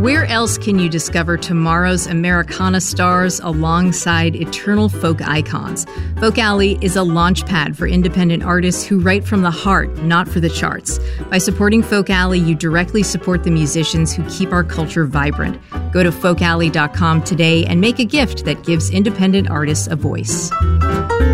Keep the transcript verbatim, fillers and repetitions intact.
Where else can you discover tomorrow's Americana stars alongside eternal folk icons? Folk Alley is a launch pad for independent artists who write from the heart, not for the charts. By supporting Folk Alley, you directly support the musicians who keep our culture vibrant. Go to folk alley dot com today and make a gift that gives independent artists a voice.